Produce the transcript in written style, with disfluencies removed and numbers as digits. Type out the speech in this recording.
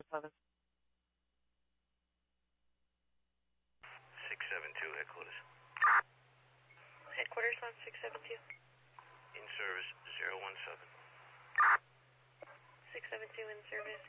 017. 672, headquarters. Headquarters on 672. In service, 017. 672 in service,